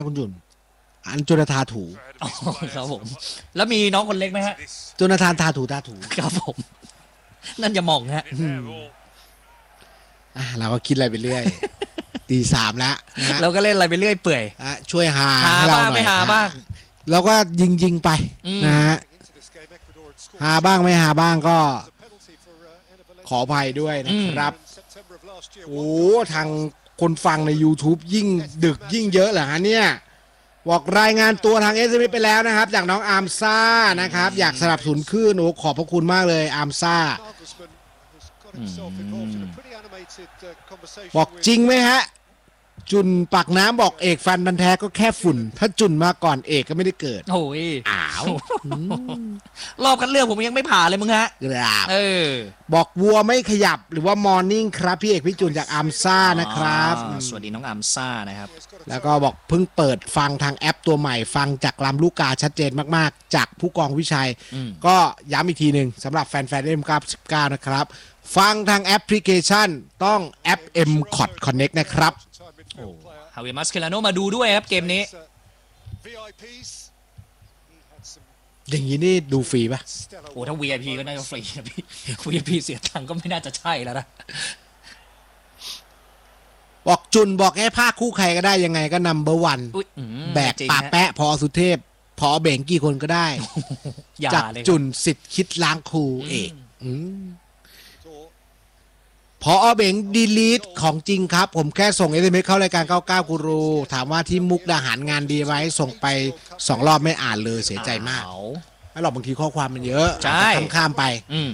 คุณจุนอันโจนาธานถูอ๋อครับผมแล้วมีน้องคนเล็กไหมฮะโจนาธานทาถูครับผมนั่นจะมองฮะเราก็คิดอะไรไปเรื่อย ตีสามแล้วนะฮะเราก็เล่นอะไรไปเรื่อยเปื่อยช่วยหาหาให้เราบ้างหน่อยไม่หาบ้างแล้วก็ยิงไปนะฮะหาบ้างไม่หาบ้างก็ขออภัยด้วยนะครับโอ้ทางคนฟังใน YouTube ยิ่งดึกยิ่งเยอะเหรอฮะเนี่ยบอกรายงานตัวทาง SMS ไปแล้วนะครับจากน้องอาร์มซ่านะครับอยากสนับสนุนขึ้นโอ้ขอบพระคุณมากเลยอาร์มซ่าบอกจริงไหมฮะจุนปากน้ำบอกเอกฟันพันแท้ก็แค่ฝุ่นถ้าจุนมาก่อนเอกก็ไม่ได้เกิดโอ้ยอ้าวรอบคัดเลือกผมยังไม่ผ่านเลยมึงฮะครับอบอกวัวไม่ขยับหรือว่ามอร์นิ่งครับพี่เอกพี่จุนจากอาร์มซ่านะครับสวัสดีน้องอัมซ่านะครับแล้วก็บอกเพิ่งเปิดฟังทางแอปตัวใหม่ฟังจากลำลูกกาชัดเจนมากๆจากผู้กองวิชัยก็ย้ำอีกทีหนึ่งสำหรับแฟนๆ M99 นะครับฟังทางแอปพลิเคชันต้องแอป M-Cot Connect นะครับโอ้ฮาเวมัสเคลาโนมาดูด้วยครับเกมนี้อย่างนี้นี่ดูฟรีป่ะโอ้ถ้า VIP ก็น่าจะฟรีนะพี่ VIP เสียตังค์ก็ไม่น่าจะใช่แล้วนะบอกจุนบอกให้ภาคคู่ใครก็ได้ยังไงก็นัมเบอร์วันแบกป่าแปะพอสุเทพพอเบ่งกี่คนก็ได้จากจุนสิทธิ์คิดล้างครูเอกพอเบ่งดีลีทของจริงครับผมแค่ส่ง SMS เข้ารายการ99กูรูถามว่าที่มุกดาหารงานดีไหมส่งไป2 รอบไม่อ่านเลยเสียใจมากไม่หรอกบางทีข้อความมันเยอะข้ามไป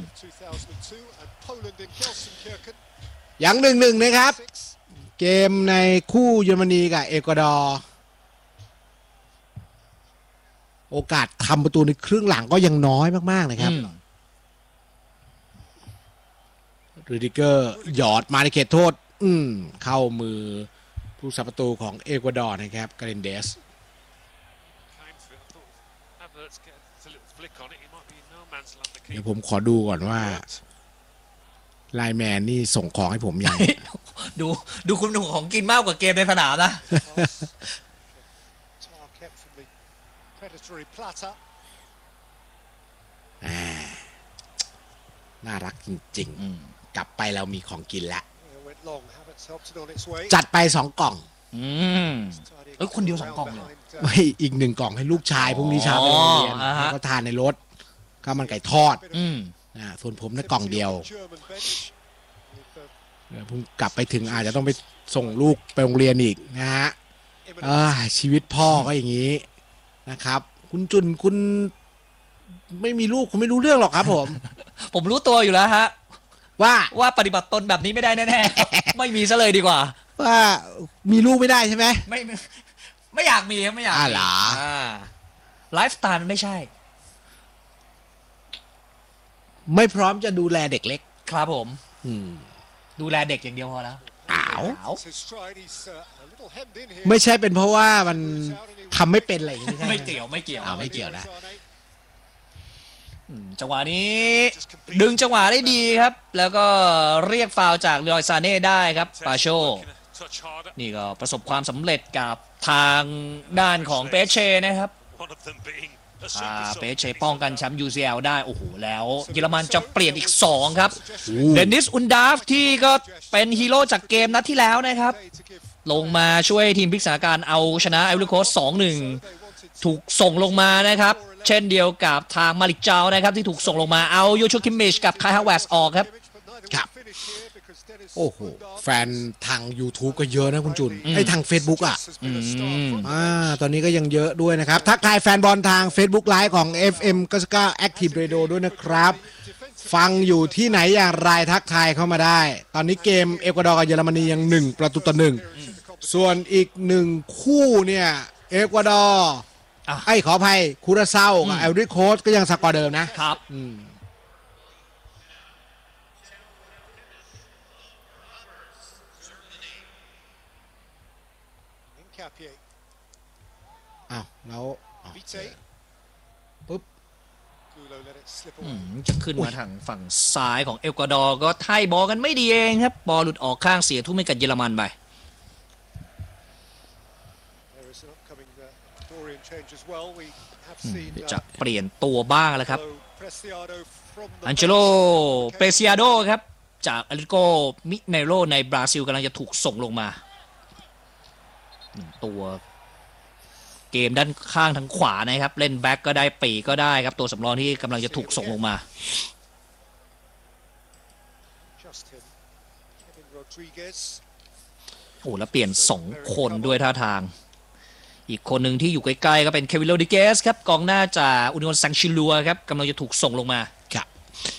อย่าง1-1นะครับเกมในคู่เยอรมนีกับเอกวาดอร์โอกาสทำประตูในครึ่งหลังก็ยังน้อยมากๆนะครับรูดิเกอร์หยอดมาในเขตโทษเข้ามือผู้สับประตูของเอกวาดอร์นะครับกาเรนเดสเดี๋ยวผมขอดูก่อนว่าไลน์แมนนี่ส่งของให้ผมยังดูคุณหนุ่มของกินมากกว่าเกมในสนามนะน่ารักจริงๆกลับไปเรามีของกินแล้วจัดไป2 กล่องคนเดียว2 กล่องเลยไม่อีก1 กล่องให้ลูกชายพรุ่งนี้เช้าไปโรงเรียนแล้วก็ทานในรถก็มันไก่ทอดส่วนผมในกล่องเดียวเพิ่งกลับไปถึงอาจจะต้องไปส่งลูกไปโรงเรียนอีกนะฮะชีวิตพ่อก็อย่างนี้นะครับคุณจุนคุณไม่มีลูกคุณไม่รู้เรื่องหรอกครับผมรู้ตัวอยู่แล้วฮะว่าปฏิบัติตนแบบนี้ไม่ได้แน่ๆไม่มีซะเลยดีกว่าว่ามีลูกไม่ได้ใช่ไหมไม่อยากมีครับไม่อยากเหรอไลฟ์สไตล์มันไม่ใช่ไม่พร้อมจะดูแลเด็กเล็กครับผมดูแลเด็กอย่างเดียวพอแล้วไม่ใช่เป็นเพราะว่ามันทำไม่เป็นอะไรอย่างนี้ไม่เกี่ยวไม่เกี่ยวนะจังหวะนี้ดึงจังหวะได้ดีครับแล้วก็เรียกฟาวล์จากเลออยซาเน่ได้ครับปาโชนี่ก็ประสบความสำเร็จกับทางด้านของเปเช่นะครับเปเช่ป้องกันแชมป์ UCL ได้โอ้โหแล้วเยอรมันจะเปลี่ยนอีก2ครับเดนิสอุนดาฟที่ก็เป็นฮีโร่จากเกมนัดที่แล้วนะครับลงมาช่วยทีมพลิกสถานการณ์เอาชนะไอวอรี่โคสต์ 2-1 ถูกส่งลงมานะครับเช่นเดียวกับทางมาลิกเจ้านะครับที่ถูกส่งลงมาเอาโยชูคิมมิชกับไคฮาวเวสออกครับโอ้โหแฟนทาง YouTube ก็เยอะนะคุณจุนทาง Facebook ตอนนี้ก็ยังเยอะด้วยนะครับทักทายแฟนบอลทาง Facebook Live ของ FM 99 Active Radio ด้วยนะครับฟังอยู่ที่ไหนอย่างไรทักทายเข้ามาได้ตอนนี้เกมเอกวาดอร์กับเยอรมนียัง1-1ส่วนอีก1คู่เนี่ยเอกวาดอร์ขออภัยคูราเซากับไอวอรี่โคสต์ก็ยังสกอร์เดิมนะครับแล้วปุ๊บจะขึ้นมาทางฝั่งซ้ายของเอกวาดอร์ก็ไถ่บอลกันไม่ดีเองครับบอลหลุดออกข้างเสียทุ่มให้กับเยอรมันไปจะเปลี่ยนตัวบ้างแล้วครับอันเจโลเปเซียโดครับจากอาริโกมิเนโรในบราซิลกำลังจะถูกส่งลงมาตัวเกมด้านข้างทางขวานะครับเล่นแบ็กก็ได้ปีก็ได้ครับตัวสำรองที่กำลังจะถูกส่งลงมาโอ้แล้วเปลี่ยน2คนด้วยท่าทางอีกคนหนึ่งที่อยู่ใกล้ๆก็เป็นเควินโรดิเกสครับกองหน้าจากอุนิโอนซังชิลัวครับกำลังจะถูกส่งลงมาครับ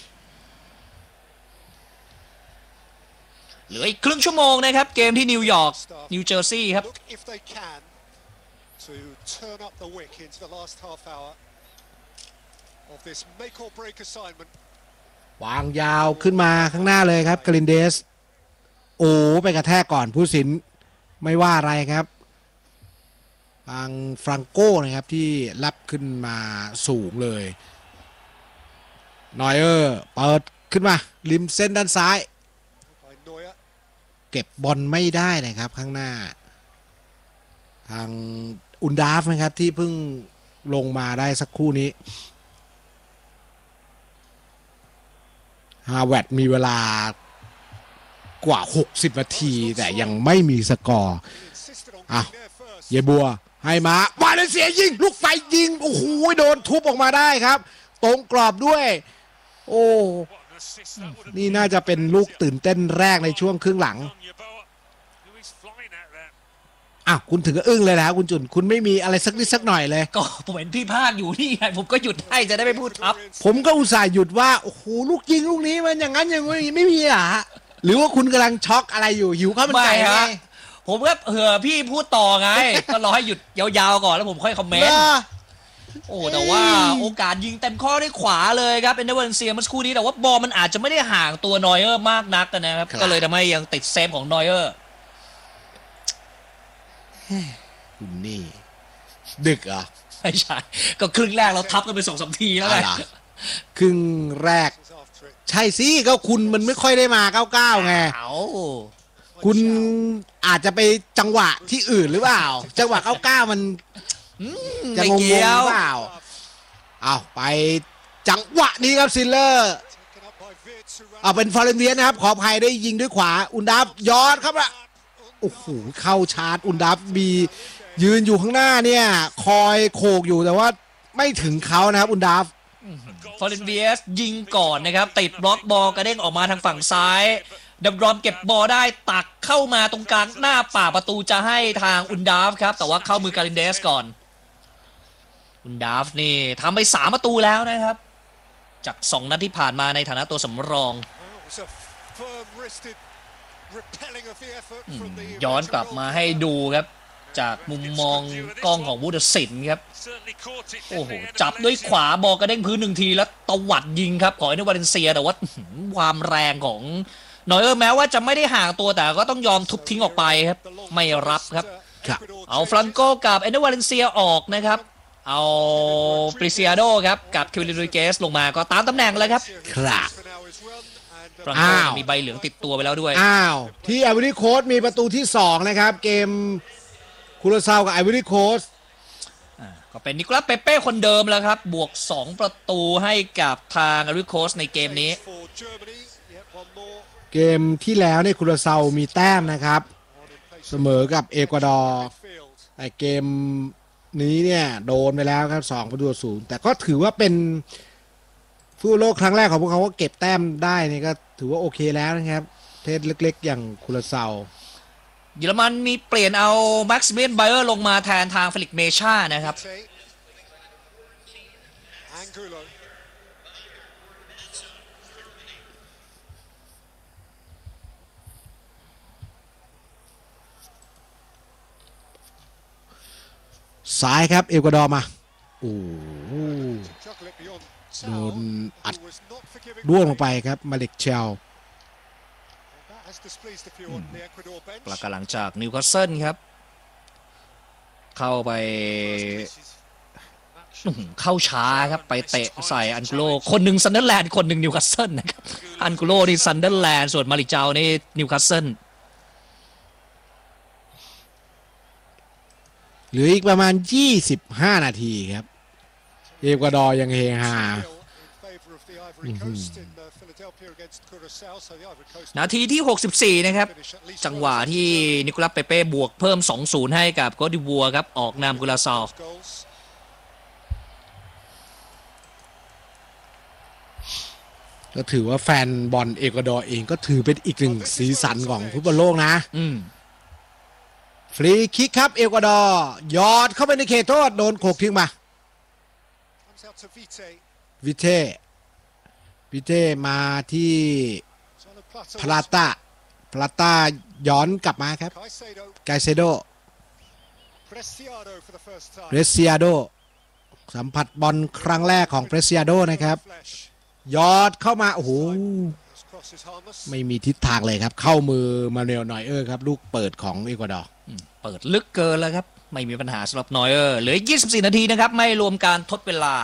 เหลืออีกครึ่งชั่วโมงนะครับเกมที่นิวยอร์กนิวเจอร์ซีย์ครับวางยาวขึ้นมาข้างหน้าเลยครับกลินเดสโอ้ไปกระแทกก่อนผู้สินไม่ว่าอะไรครับทางฟรังโก้นะครับที่รับขึ้นมาสูงเลยนอยเออร์เปิดขึ้นมาริมเส้นด้านซ้ายเก็บบอลไม่ได้นะครับข้างหน้าทางอุนดาฟนะครับที่เพิ่งลงมาได้สักครู่นี้ฮาร์วาร์ดมีเวลากว่า60นาทีแต่ยังไม่มีสกอร์อ่ะเยบัวให้มาบาเลนเซียยิงลูกไฟยิงโอ้โหโดนทุบออกมาได้ครับตรงกรอบด้วยโอ้นี่น่าจะเป็นลูกตื่นเต้นแรกในช่วงครึ่งหลังอ่ะคุณถึงก็อึ้งเลยนะคุณจุนคุณไม่มีอะไรสักนิดสักหน่อยเลยก็ผมเห็นพี่พากอยู่นี่ไงผมก็หยุดให้จะได้ไม่พูดทับผมก็อุตส่าห์หยุดว่าโอ้โหลูกยิงลูกนี้มันอย่างนั้นอย่างนี้ไม่มีอ่ะหรือว่าคุณกำลังช็อกอะไรอยู่หิวข้าวมันไก่ไงผมก็พี่พูดต่อไงก็รอให้หยุดยาวๆก่อนแล้วผมค่อยคอมเมนต์โอ้แต่ว่าโอกาสยิงเต็มข้อด้วยขวาเลยครับเอนเดอร์เวนเซียเมื่อสักครู่นี้แต่ว่าบอลมันอาจจะไม่ได้ห่างตัวนอยเออร์มากนักนะครับก็เลยทำให้ยังติดเซฟของนอยเออร์คุณนี่ดึกอ่ะไม่ใช่ก็ครึ่งแรกเราทับกันไป2-3 ทีแล้วไงครึ่งแรกใช่สิก็คุณมันไม่ค่อยได้มา99ไงคุณอาจจะไปจังหวะที่อื่นหรือเปล่าจังหวะ99มันจะงงหรือเปล่าเอาไปจังหวะนี้ครับซิลเลอร์เอาเป็นฟอร์เรนเวียสนะครับขออภัยได้ยิงด้วยขวาอุนดับย้อนครับละโอ้โหเข้าชาร์จอุนดับบียืนอยู่ข้างหน้าเนี่ยคอยโขกอยู่แต่ว่าไม่ถึงเขานะครับอุนดับฟอร์เรนเวียสยิงก่อนนะครับติดบล็อกบอลกระเด้งออกมาทางฝั่งซ้ายดับรอมเก็บบอลได้ตักเข้ามาตรงกลางหน้าป่าประตูจะให้ทางอุนดาฟครับแต่ว่าเข้ามือการินเดสก่อนอุนดาฟนี่ทำไป3 ประตูแล้วนะครับจาก2 นัดที่ผ่านมาในฐานะตัวสำรองย้อนกลับมาให้ดูครับจากมุมมองกล้องของวูดสินครับโอ้โหจับด้วยขวาบอลกระเด้งพื้น1 ทีแล้วตวัดยิงครับของเอเนวาเลนเซียแต่ว่าความแรงของนอยเออร์แม้ว่าจะไม่ได้ห่างตัวแต่ก็ต้องยอมทุบทิ้งออกไปครับไม่รับครับเอาฟรังโกกับเอเนวาเลนเซียออกนะครับเอาปริเซียโดครับกับคิวลิโรเกสลงมาก็ตามตำแหน่งเลยครับครับฟรังโกมีใบเหลืองติดตัวไปแล้วด้วยที่ไอวอรี่โค้สมีประตูที่2นะครับเกมคูราซาวกับไอวอรี่โค้สก็เป็นนิโคลัสเปเป้คนเดิมแล้วครับบวก2 ประตูให้กับทางไอวอรี่โค้สในเกมนี้เกมที่แล้วเนี่ยคูราซาวมีแต้มนะครับเสมอกับเอกวาดอร์แต่เกมนี้เนี่ยโดนไปแล้วครับ2-0แต่ก็ถือว่าเป็นฟุตบอลโลกครั้งแรกของพวกเขาก็เก็บแต้มได้นี่ก็ถือว่าโอเคแล้วนะครับเทศเล็กๆอย่างคูราซาวเยอรมันมีเปลี่ยนเอาแม็กซิเมียนไบเออร์ลงมาแทนทางเฟลิกเมชานะครับซ้ายครับเอกวาดอร์มาโอ้โดนอัดด้วงลงไปครับมาเล็กเชลประกาศหลังจากนิวคาสเซิลครับเข้าไปเข้าช้าครับไปเตะใส่อันกุโลคนหนึ่งซันเดอร์แลนด์คนหนึ่งนิวคาสเซิลนะครับอันกุโลนี่ซันเดอร์แลนด์ส่วนมาริเจ้านี่นิวคาสเซิลเหลืออีกประมาณ25นาทีครับเอกวาดอร์ยังเฮฮานาทีที่64นะครับจังหวะที่นิโคลัสเปเป้บวกเพิ่ม 2-0 ให้กับโคดิวัวครับออกนำกุลาซาวก็ถือว่าแฟนบอลเอกวาดอร์เองก็ถือเป็นอีกหนึ่งสีสันของฟุตบอลโลกนะฟรีคิกครับเอกวาดอร์ยอดเข้าไปในเขตโทษโดนโขกทิ้งมาวิเท่มาที่พลาต้าย้อนกลับมาครับไกเซโดเรเซียโดสัมผัสบอลครั้งแรกของเรเซียโดนะครับยอดเข้ามาโอ้โหไม่มีทิศทางเลยครับเข้ามือมาเนลนอยเออร์ครับลูกเปิดของเอกวาดอร์เปิดลึกเกินแล้วครับไม่มีปัญหาสำหรับนอยเออร์เหลือ24นาทีนะครับไม่รวมการทดเวลา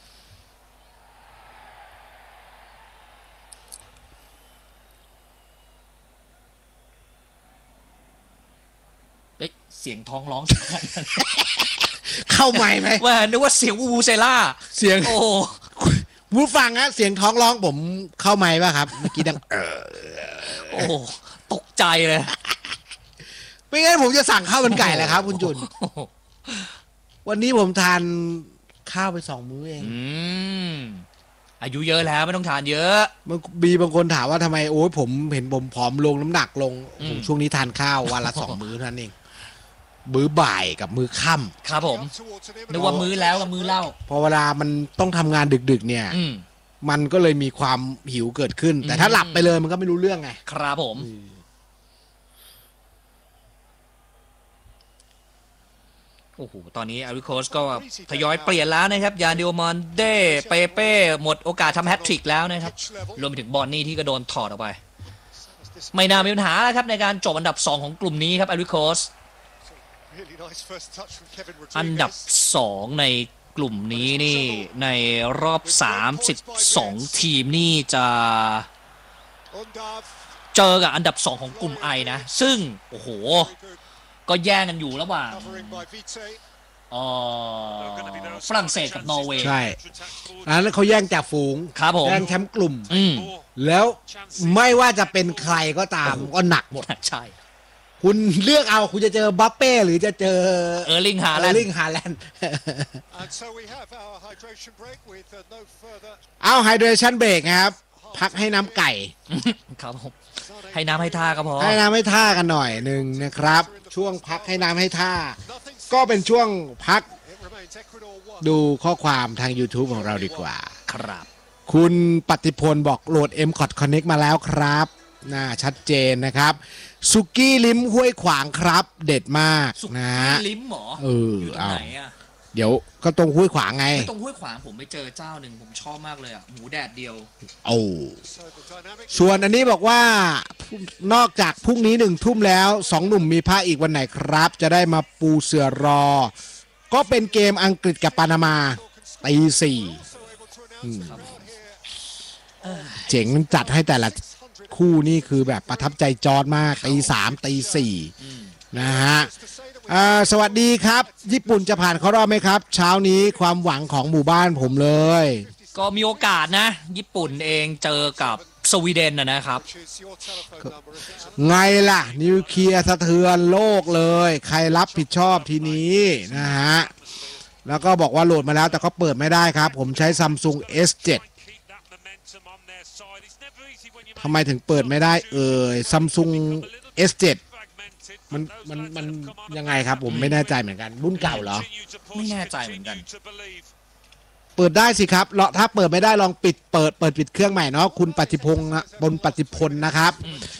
เสียงท้องร้องเข้าใหม่ไหมว่านึกว่าเสียงวูเซล่าเสียงโอ้ผู้ฟังฮะเสียงท้องร้องผมเข้าใหม่ป่ะครับเมื่อกี้ดังโอ้ตกใจเลยไม่งั้นผมจะสั่งข้าวมันไก่แหละครับคุณจุนวันนี้ผมทานข้าวไป2 มื้อเองอายุเยอะแล้วไม่ต้องทานเยอะมีบางคนถามว่าทำไมโอ้ยผมเห็นผมผอมลงน้ำหนักลงผมช่วงนี้ทานข้าววันละ2 มื้อเท่านั้นเองมื้อบ่ายกับมื้อค่ำครับผมนึกว่ามื้อแล้วกับมื้อเล่าพอเวลามันต้องทำงานดึกๆเนี่ยมันก็เลยมีความหิวเกิดขึ้นแต่ถ้าหลับไปเลยมันก็ไม่รู้เรื่องไงครับผมโอ้โหตอนนี้อาริโคสก็ทยอยเปลี่ยนแล้วนะครับยาดิโอมอนเด้เปเป้หมดโอกาสทำแฮตทริกแล้วนะครับรวมไปถึงบอนนี่ที่ก็โดนถอดออกไปไม่น่ามีปัญหาแล้วครับในการจบอันดับ2ของกลุ่มนี้ครับอาริโคสอันดับ2ในกลุ่มนี้นี่ในรอบ32ทีมนี่จะเจอกับอันดับ2ของกลุ่ม I นะซึ่งโอ้โหก็แย่งกันอยู่ระหว่างฝรั่งเศสกับนอร์เวย์ใช่อันนั้นเขาแย่งจากฝูงครับผมแย่งแชมป์กลุ่มแล้วไม่ว่าจะเป็นใครก็ตามก็หนักหมดใช่คุณเลือกเอาคุณจะเจอบัปเป้หรือจะเจอเออร์ลิงฮาแลนด์เอาไฮเดรชั่นเบรกครับพักให้น้ำไก่ครับผมให้น้ำให้ท่าก็พอให้น้ำให้ท่ากันหน่อยหนึ่งนะครับช่วงพักให้น้ำให้ท่าก็เป็นช่วงพักดูข้อความทาง YouTube ของเราดีกว่าครับคุณปฏิพลบอกโหลด M-Cot Connect มาแล้วครับน่าชัดเจนนะครับสุกี้ลิ้มห้วยขวางครับเด็ดมากนะลิ้มหรออยู่ตรงไหนอ่ะเดี๋ยวก็ตรงห้วยขวางไงตรงห้วยขวางผมไปเจอเจ้าหนึ่งผมชอบมากเลยอ่ะหมูแดดเดียวส่วนอันนี้บอกว่านอกจากพรุ่งนี้1 ทุ่มแล้ว2 หนุ่มมีผ้าอีกวันไหนครับจะได้มาปูเสือรอก็เป็นเกมอังกฤษกับปานามาตี 4เจ๋งจัดให้แต่ละคู่นี่คือแบบประทับใจจอร์จมากตี 3ตี 4นะฮะสวัสดีครับญี่ปุ่นจะผ่านเข้ารอบไหมครับเช้านี้ความหวังของหมู่บ้านผมเลยก็มีโอกาสนะญี่ปุ่นเองเจอกับสวีเดนนะครับไงล่ะนิวเคลียร์สะเทือนโลกเลยใครรับผิดชอบทีนี้นะฮะแล้วก็บอกว่าโหลดมาแล้วแต่ก็เปิดไม่ได้ครับผมใช้ Samsung S7 ทำไมถึงเปิดไม่ได้Samsung S7 มันยังไงครับผมไม่แน่ใจเหมือนกันรุ่นเก่าเหรอไม่แน่ใจเหมือนกันเปิดได้สิครับถ้าเปิดไม่ได้ลองปิดเครื่องใหม่เนาะคุณปฏิพงษ์บนปฏิพลนะครับ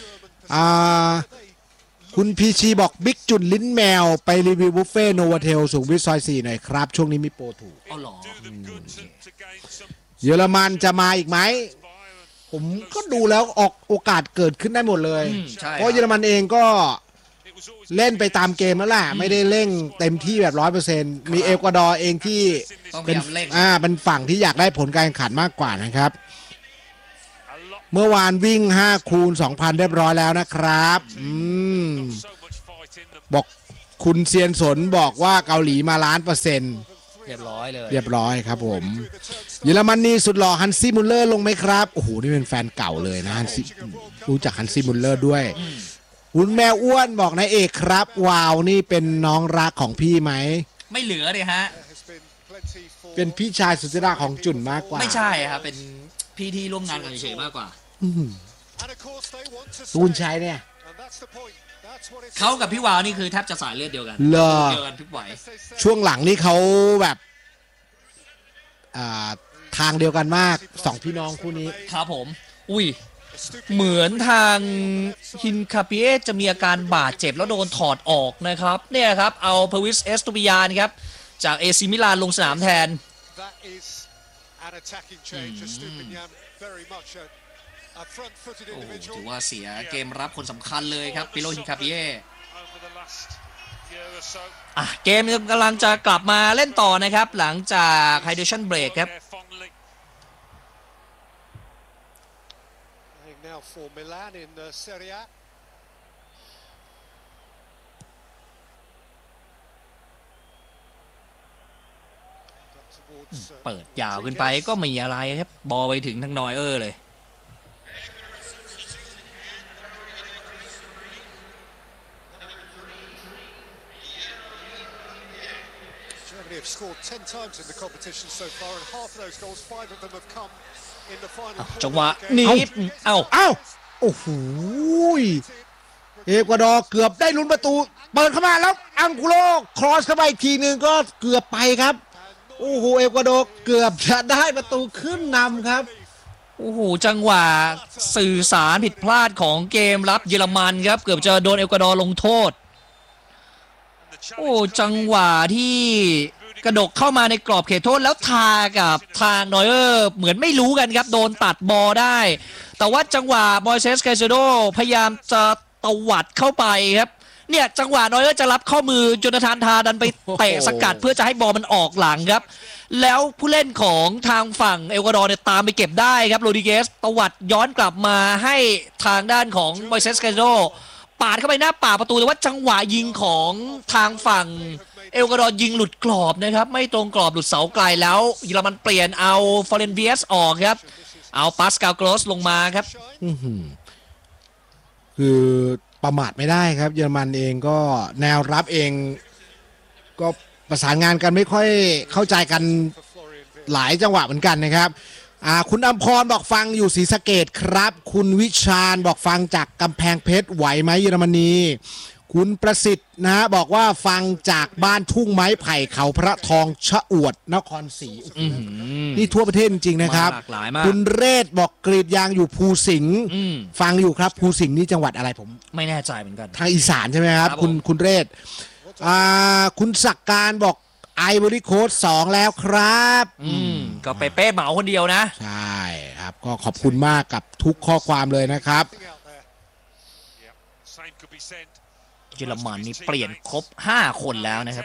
คุณพีชีบอกบิ๊กจุนลิ้นแมวไปรีวิวบุฟเฟ่โนวาเทลสูงวิทซอย4หน่อยครับช่วงนี้มีโปรถูกเยอรมันจะมาอีกไหมผมก็ดูแล้วออกโอกาสเกิดขึ้นได้หมดเลยเพราะเยอรมันเองก็เล่นไปตามเกมแล้วแหละไม่ได้เร่งเต็มที่แบบ 100% มีเอกวาดอร์เองที่เป็นฝั่งที่อยากได้ผลการแข่งขันมากกว่านะครับเมื่อวานวิ่ง5 คูณ 2,000 เรียบร้อยแล้วนะครับบอกคุณเซียนสนบอกว่าเกาหลีมา1,000,000% เรียบร้อยเลยเรียบร้อยครับผมเยอรมนีสุดหล่อฮันซี่มุลเลอร์ลงไหมครับโอ้โหนี่เป็นแฟนเก่าเลยนะฮันซี่รู้จักฮันซี่มุลเลอร์ด้วยคุณแมวอ้วนบอกนายเอกครับว้าวนี่เป็นน้องรักของพี่ไหมไม่เหลือเลยฮะเป็นพี่ชายสุดที่รักของจุนมากกว่าไม่ใช่ครับเป็นพี่ที่ร่วมงานกันเฉยๆมากกว่าตูนชัยเนี่ยเขากับพี่วาวนี่คือแทบจะสายเลือดเดียวกันเหรอเดียวกันทุกวัยช่วงหลังนี่เขาแบบทางเดียวกันมากสองพี่น้องคู่นี้ครับผม อุ้ยเหมือนทางฮินคาเปียจะมีอาการบาดเจ็บแล้วโดนถอดออกนะครับเนี่ยครับเอาเพวิสเอสตูปิยานครับจากเอซิมิลานลงสนามแทน โอ้ถือว่าเสียเกมรับคนสำคัญเลยครับปิโลฮินคาเปียเกมกำลังจะกลับมาเล่นต่อนะครับหลังจากไฮเดรชั่นเบรกครับเปิดยาวขึ้นไปก็ไม่มีอะไรครับบอลไปถึงทางนอยเออร์เลยจังหวะนี้เอ้าโอ้โหเอกวาดอร์เกือบได้ลุ้นประตูเปิดเข้ามาแล้วอังกุโลครอสเข้าไปอีกทีนึงก็เกือบไปครับโอ้โหเอกวาดอร์เกือบจะได้ประตูขึ้นนำครับโอ้โหจังหวะสื่อสารผิดพลาดของเกมรับเยอรมันครับเกือบจะโดนเอกวาดอร์ลงโทษโอ้จังหวะที่กระดกเข้ามาในกรอบเขตโทษแล้วทากับทางนอยเออร์เหมือนไม่รู้กันครับโดนตัดบอลได้แต่ว่าจังหวะบอยเซสไคเซโดพยายามจะตวัดเข้าไปครับเนี่ยจังหวะนอยเออร์จะรับข้อมือโจนาธานทาดันไปเตะสกัดเพื่อจะให้บอลมันออกหลังครับแล้วผู้เล่นของทางฝั่งเอกวาดอร์เนี่ยตามไปเก็บได้ครับโรดิเกสตวัดย้อนกลับมาให้ทางด้านของบอยเซสไคเซโดปาดเข้าไปหน้าป่าประตูแต่ว่าจังหวะยิงของทางฝั่งเอกวาดอร์ยิงหลุดกรอบนะครับไม่ตรงกรอบหลุดเสาไกลแล้วเยอรมันเปลี่ยนเอาฟอเรนเวียสออกครับเอาปาสกาลโกรสลงมาครับคือประมาทไม่ได้ครับเยอรมันเองก็แนวรับเองก็ประสานงานกันไม่ค่อยเข้าใจกันหลายจังหวะเหมือนกันนะครับคุณอัมพรบอกฟังอยู่ศรีสะเกษครับคุณวิชาญบอกฟังจากกำแพงเพชรไหวไหมเยอรมนีคุณประสิทธิ์นะบอกว่าฟังจากบ้านทุ่งไม้ไผ่เขาพระทองชะอวดนครศรีนี่ทั่วประเทศจริงๆนะครับคุณเรศบอกกรีดยางอยู่ภูสิงห์ฟังอยู่ครับภูสิงห์นี่จังหวัดอะไรผมไม่แน่ใจเหมือนกันทางอีสานใช่ไหมครับคุณเรศคุณศักการบอกไอวอรี่โค้ด2แล้วครับก็ไปเป้เหมาคนเดียวนะใช่ครับก็ขอบคุณมากกับทุกข้อความเลยนะครับเยอรมันนี่เปลี่ยนครบ5คนแล้วนะครับ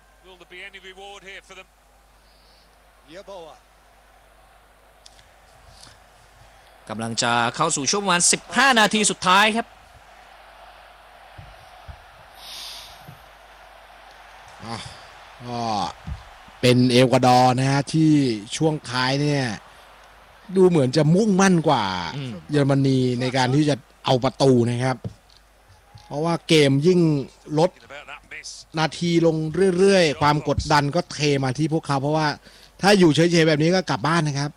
กำลังจะเข้าสู่ช่วงประมาณ15 นาทีสุดท้ายครับก็เป็นเอกวาดอร์นะฮะที่ช่วงท้ายเนี่ยดูเหมือนจะมุ่งมั่นกว่าเยอรมนีในการที่จะเอาประตูนะครับเพราะว่าเกมยิ่งลดนาทีลงเรื่อยๆความกดดันก็เทมาที่พวกเขาเพราะว่าถ้าอยู่เฉยๆแบบนี้ก็กลับบ้านนะครับ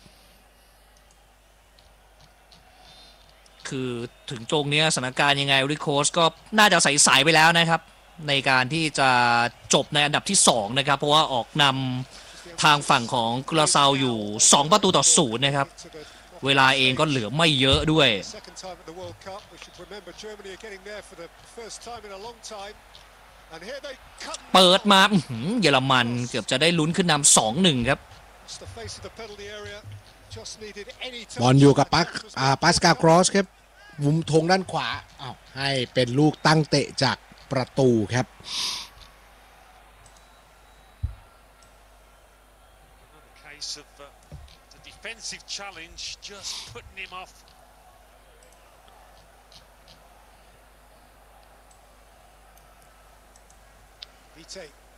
คือถึงตรงนี้สถานการณ์ยังไงริโคสก็น่าจะใสๆไปแล้วนะครับในการที่จะจบในอันดับที่2นะครับเพราะว่าออกนำทางฝั่งของกุราซาวอยู่2-0นะครับเวลาเองก็เหลือไม่เยอะด้วยเปิดมาเยอรมันเกือบจะได้ลุ้นขึ้นนำ 2-1 ครับบอลอยู่กับปาสกาล กรอสครับมุมธงด้านขวาให้เป็นลูกตั้งเตะจากประตูครับ you take?